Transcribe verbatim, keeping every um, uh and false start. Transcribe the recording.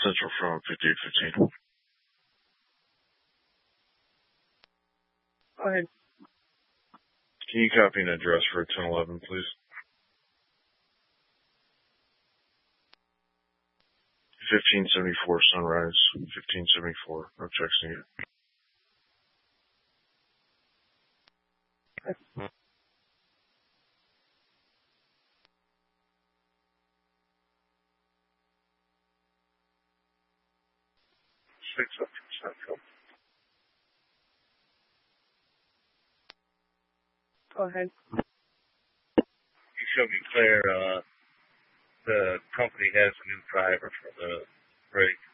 Central from fifty-eight fifteen. Go ahead. Can you copy an address for ten eleven, please? fifteen seventy-four Sunrise. fifteen seventy-four. No checks needed. Six up from Central. Go ahead. You should be clear, uh, the company has a new driver for the break.